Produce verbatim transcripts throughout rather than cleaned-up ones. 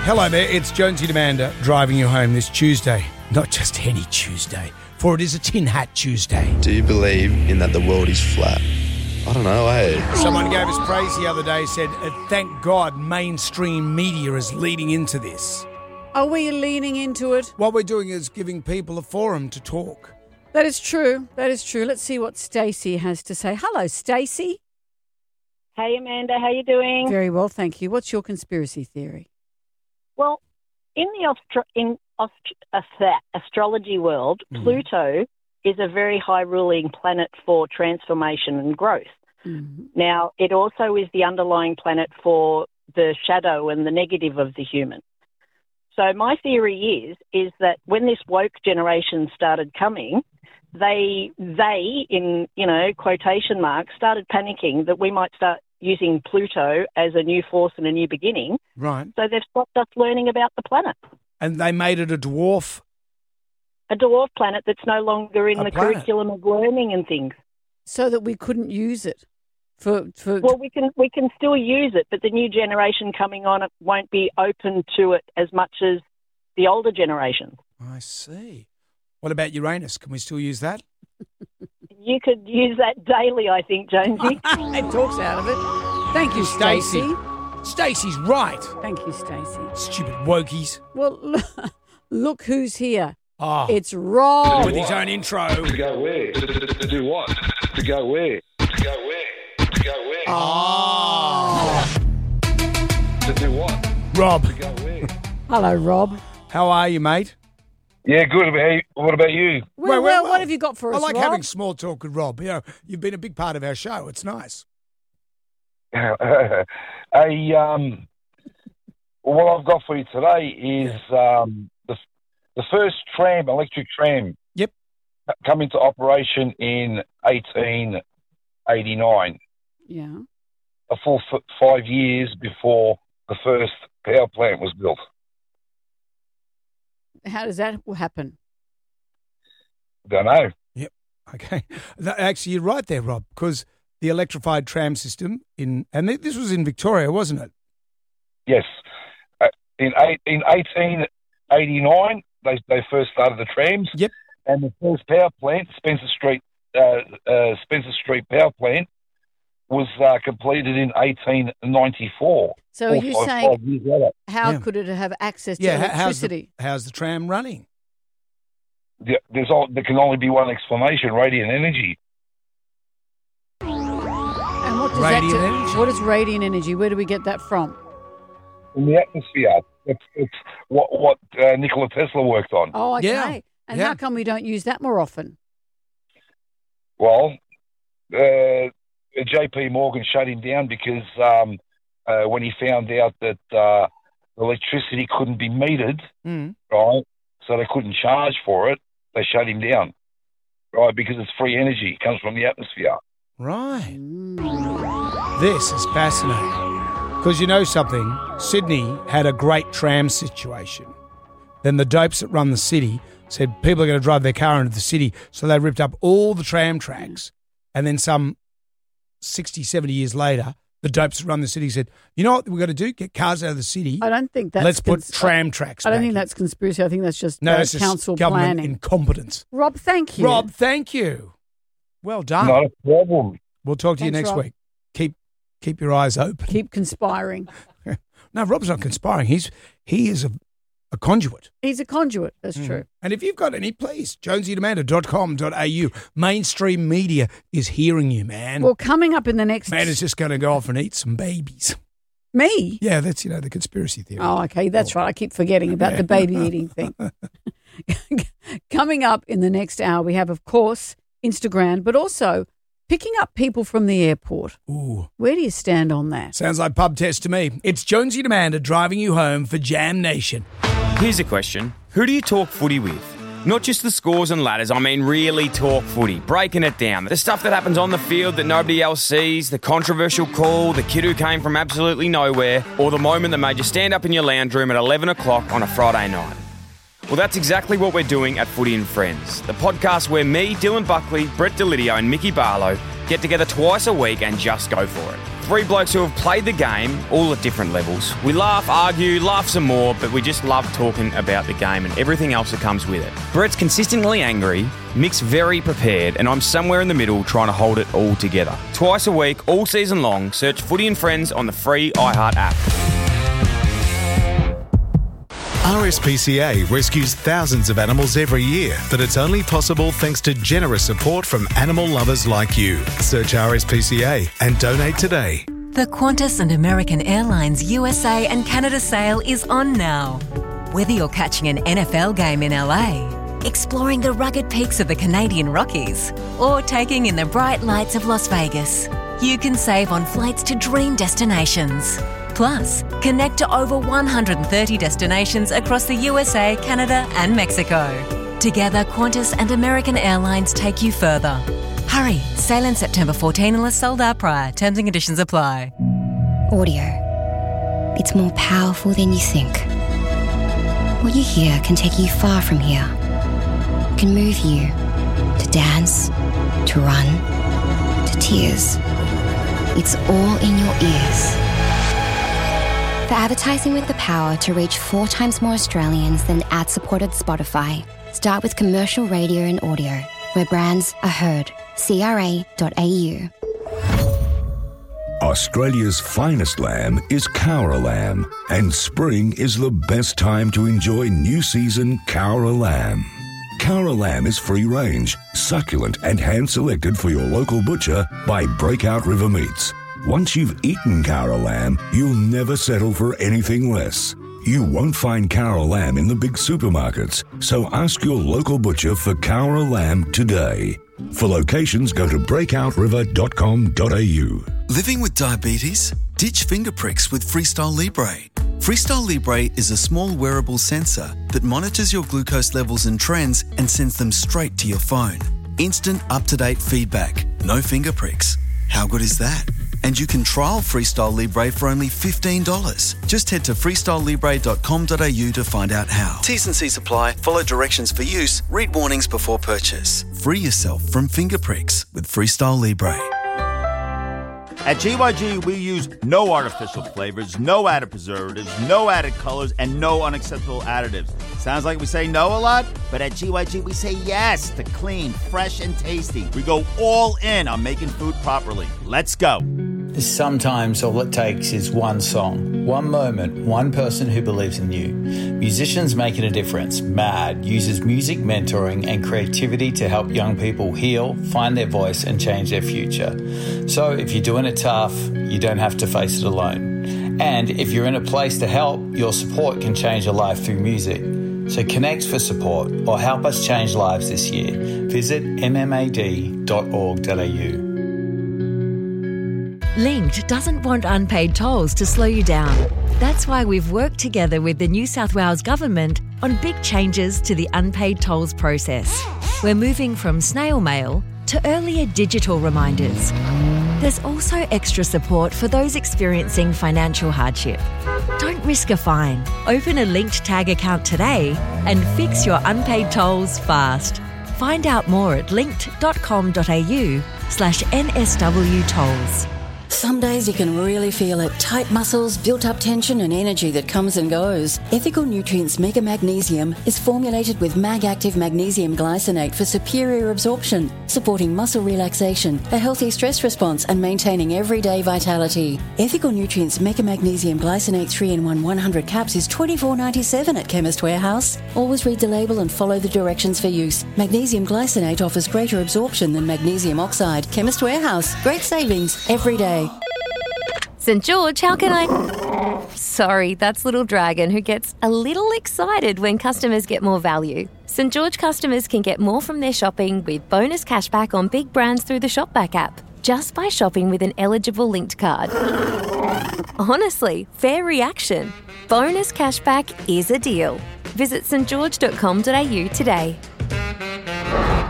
Hello there, it's Jonesy Demander driving you home this Tuesday. Not just any Tuesday, for it is a Tin Hat Tuesday. Do you believe in that the world is flat? I don't know, eh? Someone gave us praise the other day, said, uh, thank God mainstream media is leading into this. Are we leaning into it? What we're doing is giving people a forum to talk. That is true. That is true. Let's see what Stacey has to say. Hello, Stacey. Hey, Amanda. How you doing? Very well, thank you. What's your conspiracy theory? Well, in the Austro- in Aust- uh, astrology world, mm. Pluto is a very high-ruling planet for transformation and growth. Mm. Now, it also is the underlying planet for the shadow and the negative of the human. So my theory is is that when this woke generation started coming, they, they in, you know, quotation marks, started panicking that we might start using Pluto as a new force and a new beginning. Right. So they've stopped us learning about the planet. And they made it a dwarf? A dwarf planet that's no longer in a the planet. curriculum of learning and things. So that we couldn't use it? For, for Well, we can we can still use it, but the new generation coming on it won't be open to it as much as the older generation. I see. What about Uranus? Can we still use that? You could use that daily, I think, Jonesy. It talks out of it. Thank you, Stacey. Stacey's right. Thank you, Stacey. Stupid wokies. Well, look who's here. Oh. It's Rob. With his own intro. To go where? To, to, to do what? To go where? To go where? To go where? Oh. To do what? Rob. To go where? Hello, Rob. How are you, mate? Yeah, good. What about you? Well, well, well, well what have you got for us, I like Rob? having small talk with Rob. You know, you've been a big part of our show. It's nice. a, um, what I've got for you today is um, the the first tram, electric tram. Yep. Come into operation in eighteen eighty-nine. Yeah. A full f- five years before the first power plant was built. How does that happen? Don't know. Yep. Okay. Actually, you're right there, Rob, because the electrified tram system in, and this was in Victoria, wasn't it? Yes. Uh, in eight, in eighteen eighty-nine, they they first started the trams. Yep. And the first power plant, Spencer Street, uh, uh, Spencer Street Power Plant, was uh, completed in eighteen ninety-four. So are you five, saying, five years later. how Yeah. could it have access to Yeah. How's electricity? the, how's the tram running? Yeah, there's all, there can only be one explanation: radiant energy. And what does Radiant that do? energy. What is radiant energy? Where do we get that from? In the atmosphere. It's, it's what what uh, Nikola Tesla worked on. Oh, okay. Yeah. And Yeah. how come we don't use that more often? Well, uh, J P Morgan shut him down because um, uh, when he found out that uh, electricity couldn't be metered, Mm. right, so they couldn't charge for it, they shut him down, right, because it's free energy. It comes from the atmosphere. Right. Mm. This is fascinating. Because you know something, Sydney had a great tram situation. Then the dopes that run the city said people are going to drive their car into the city, so they ripped up all the tram tracks. And then some sixty, seventy years later, the dopes that run the city said, you know what we've got to do? Get cars out of the city. I don't think that's... Let's put cons- tram tracks I don't back think in. that's conspiracy. I think that's just No, uh, it's just council government planning. incompetence. Rob, thank you. Rob, thank you. Well done. Not a problem. We'll talk to you Thanks, next Rob. week. Keep keep your eyes open. Keep conspiring. No, Rob's not conspiring. He's he is a, a conduit. He's a conduit. That's Mm. true. And if you've got any, please, jonesy demander dot com dot a u. Mainstream media is hearing you, man. Well, coming up in the next... Man is just going to go off and eat some babies. Me? Yeah, that's, you know, the conspiracy theory. Oh, okay. That's right. I keep forgetting about the baby eating thing. Coming up in the next hour, we have, of course, Instagram, but also picking up people from the airport. Ooh. Where do you stand on that? Sounds like pub test to me. It's Jonesy Demander driving you home for Jam Nation. Here's a question. Who do you talk footy with? Not just the scores and ladders, I mean really talk footy, breaking it down. The stuff that happens on the field that nobody else sees, the controversial call, the kid who came from absolutely nowhere, or the moment that made you stand up in your lounge room at eleven o'clock on a Friday night. Well, that's exactly what we're doing at Footy and Friends, the podcast where me, Dylan Buckley, Brett Delidio and Mickey Barlow Get together twice a week and just go for it. Three blokes who have played the game, all at different levels. We laugh, argue, laugh some more, but we just love talking about the game and everything else that comes with it. Brett's consistently angry, Mick's very prepared, and I'm somewhere in the middle trying to hold it all together. Twice a week, all season long, search Footy and Friends on the free iHeart app. R S P C A rescues thousands of animals every year, but it's only possible thanks to generous support from animal lovers like you. Search R S P C A and donate today. The Qantas and American Airlines U S A and Canada sale is on now. Whether you're catching an N F L game in L A, exploring the rugged peaks of the Canadian Rockies, or taking in the bright lights of Las Vegas, you can save on flights to dream destinations. Plus, connect to over one hundred thirty destinations across the U S A, Canada and Mexico. Together, Qantas and American Airlines take you further. Hurry, sail in September fourteenth unless sold out prior. Terms and conditions apply. Audio. It's more powerful than you think. What you hear can take you far from here. Can move you to dance, to run, to tears. It's all in your ears. For advertising with the power to reach four times more Australians than ad-supported Spotify, start with commercial radio and audio, where brands are heard. C R A dot A U. Australia's finest lamb is Cowra lamb, and spring is the best time to enjoy new season Cowra lamb. Cowra lamb is free-range, succulent, and hand-selected for your local butcher by Breakout River Meats. Once you've eaten Cowra lamb, you'll never settle for anything less. You won't find Cowra lamb in the big supermarkets, so ask your local butcher for Cowra lamb today. For locations, go to breakout river dot com dot a u. Living with diabetes? Ditch finger pricks with Freestyle Libre. Freestyle Libre is a small wearable sensor that monitors your glucose levels and trends and sends them straight to your phone. Instant, up-to-date feedback. No finger pricks. How good is that? And you can trial Freestyle Libre for only fifteen dollars. Just head to freestyle libre dot com dot a u to find out how. T's and C's apply. Follow directions for use. Read warnings before purchase. Free yourself from finger pricks with Freestyle Libre. At G Y G, we use no artificial flavors, no added preservatives, no added colors, and no unacceptable additives. Sounds like we say no a lot, but at G Y G, we say yes to clean, fresh, and tasty. We go all in on making food properly. Let's go. Sometimes all it takes is one song, one moment, one person who believes in you. Musicians Making a Difference, MAD, uses music mentoring and creativity to help young people heal, find their voice and change their future. So if you're doing it tough, you don't have to face it alone. And if you're in a place to help, your support can change a life through music. So connect for support or help us change lives this year. Visit m m a d dot org dot a u. Linked doesn't want unpaid tolls to slow you down. That's why we've worked together with the New South Wales Government on big changes to the unpaid tolls process. We're moving from snail mail to earlier digital reminders. There's also extra support for those experiencing financial hardship. Don't risk a fine. Open a Linked Tag account today and fix your unpaid tolls fast. Find out more at linked dot com dot a u slash N S W tolls. Some days you can really feel it. Tight muscles, built-up tension and energy that comes and goes. Ethical Nutrients Mega Magnesium is formulated with Mag-Active Magnesium Glycinate for superior absorption, supporting muscle relaxation, a healthy stress response and maintaining everyday vitality. Ethical Nutrients Mega Magnesium Glycinate three in one one hundred caps is twenty-four dollars and ninety-seven cents at Chemist Warehouse. Always read the label and follow the directions for use. Magnesium Glycinate offers greater absorption than magnesium oxide. Chemist Warehouse. Great savings every day. St George, how can I... Sorry, that's Little Dragon, who gets a little excited when customers get more value. St George customers can get more from their shopping with bonus cashback on big brands through the Shopback app, just by shopping with an eligible linked card. Honestly, fair reaction. Bonus cashback is a deal. Visit st george dot com dot a u today.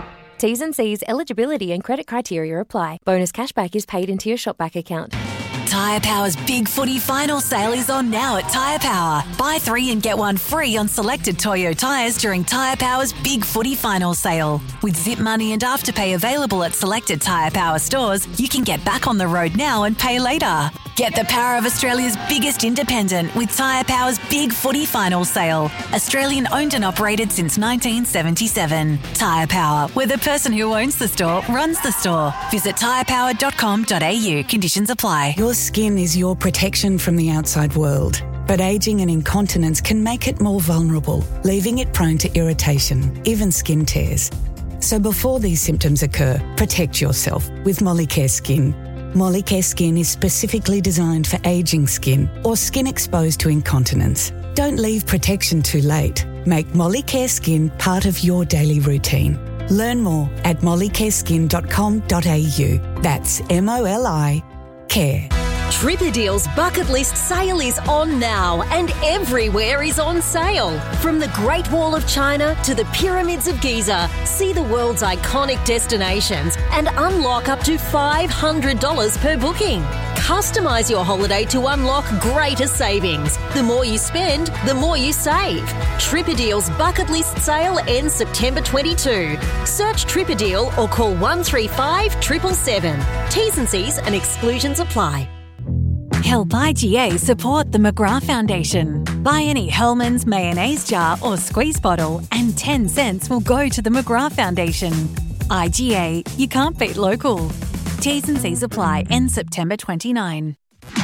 T's and C's, eligibility and credit criteria apply. Bonus cashback is paid into your Shopback account. Tyre Power's Big Footy Final Sale is on now at Tyre Power. Buy three and get one free on selected Toyo tyres during Tyre Power's Big Footy Final Sale. With Zip Money and Afterpay available at selected Tyre Power stores, you can get back on the road now and pay later. Get the power of Australia's biggest independent with Tyre Power's Big Footy Final Sale. Australian owned and operated since nineteen seventy-seven. Tyre Power, where the person who owns the store runs the store. Visit tyre power dot com dot a u. Conditions apply. Your skin is your protection from the outside world. But ageing and incontinence can make it more vulnerable, leaving it prone to irritation, even skin tears. So before these symptoms occur, protect yourself with Molicare Skin. Molicare Skin is specifically designed for ageing skin or skin exposed to incontinence. Don't leave protection too late. Make Molicare Skin part of your daily routine. Learn more at molicare skin dot com dot a u. That's M O L I care. Tripadeal's bucket list sale is on now and everywhere is on sale. From the Great Wall of China to the Pyramids of Giza, see the world's iconic destinations and unlock up to five hundred dollars per booking. Customise your holiday to unlock greater savings. The more you spend, the more you save. Tripadeal's bucket list sale ends September twenty-second. Search Tripadeal or call one three five seven seven seven. T's and C's and exclusions apply. Help I G A support the McGrath Foundation. Buy any Hellmann's mayonnaise jar or squeeze bottle and ten cents will go to the McGrath Foundation. I G A, you can't beat local. T's and C's apply, end September twenty-ninth.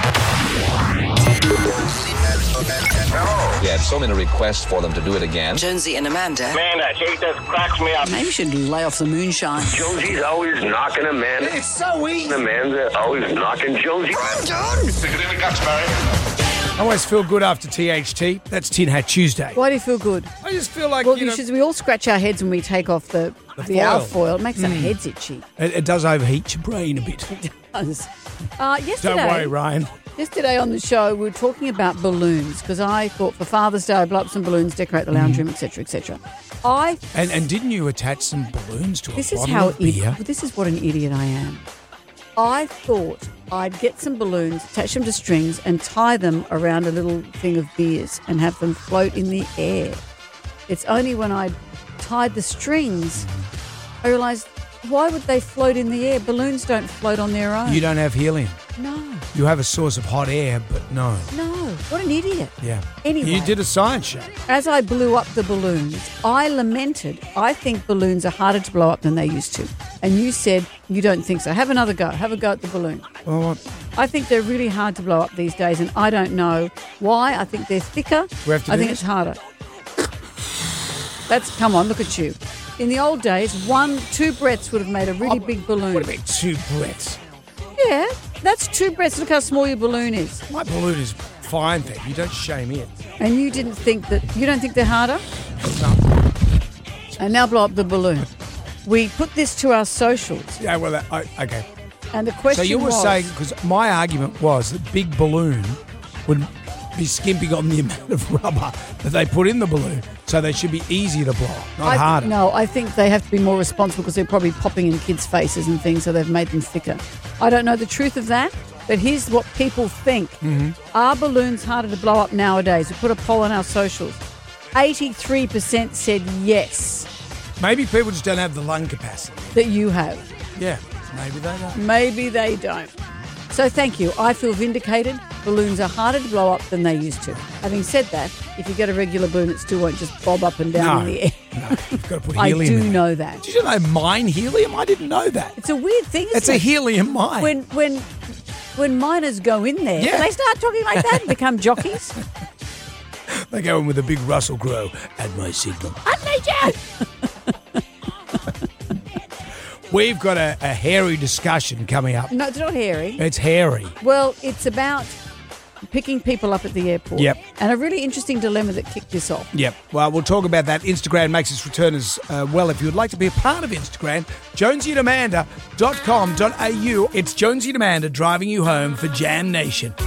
We had so many requests for them to do it again. Jonesy and Amanda. Man, that hate that cracks me up. Maybe you should lay off the moonshine. Jonesy's always knocking Amanda. It's so easy. Amanda always knocking Jonesy. I'm done. Stick it in the guts, Barry. I always feel good after T H T. That's Tin Hat Tuesday. Why do you feel good? I just feel like, well, you know, should, we all scratch our heads when we take off the, the, the foil. alfoil. It makes our Mm. heads itchy. It, it does overheat your brain a bit. It does. Uh, yesterday, Don't worry, Ryan. Yesterday on the show, we were talking about balloons because I thought for Father's Day, I'd blow up some balloons, decorate the lounge Mm. room, et cetera, et cetera. I And and didn't you attach some balloons to a This is bottle how of beer? id- this is what an idiot I am. I thought I'd get some balloons, attach them to strings, and tie them around a little thing of beers and have them float in the air. It's only when I tied the strings I realised, why would they float in the air? Balloons don't float on their own. You don't have helium. No. You have a source of hot air, but no. No. What an idiot. Yeah. Anyway. You did a science show. As I blew up the balloons, I lamented, I think balloons are harder to blow up than they used to. And you said, you don't think so. Have another go. Have a go at the balloon. Well, what? I think they're really hard to blow up these days, and I don't know why. I think they're thicker. We have to I do think this? it's harder. That's, come on, look at you. In the old days, one, two breaths would have made a really big balloon. What do you mean, two breaths? Yeah, that's two breaths. Look how small your balloon is. My balloon is fine, thank you. Don't shame it. And you didn't think that, you don't think they're harder? And now blow up the balloon. We put this to our socials. Yeah, well, that, I, okay. And the question So you were was, saying, because my argument was that big balloon would be skimping on the amount of rubber that they put in the balloon, so they should be easier to blow, not I, harder. No, I think they have to be more responsible because they're probably popping in kids' faces and things, so they've made them thicker. I don't know the truth of that, but here's what people think. Mm-hmm. Are balloons harder to blow up nowadays? We put a poll on our socials. eighty-three percent said yes, Maybe people just don't have the lung capacity. that you have. Yeah, maybe they don't. Maybe they don't. So thank you. I feel vindicated. Balloons are harder to blow up than they used to. Having said that, if you get a regular balloon, it still won't just bob up and down No, in the air. no, you've got to put I helium do in it. know that. Did you know mine helium? I didn't know that. It's a weird thing, isn't It's it? a helium mine. When when when miners go in there, Yeah. they start talking like that and become jockeys. They go in with a big Russell Crowe at my signal. I need you. We've got a, a hairy discussion coming up. No, it's not hairy. It's hairy. Well, it's about picking people up at the airport. Yep. And a really interesting dilemma that kicked this off. Yep. Well, we'll talk about that. Instagram makes its return as uh, well. If you would like to be a part of Instagram, jonesy and amanda dot com dot a u. It's Jonesy and Amanda driving you home for Jam Nation.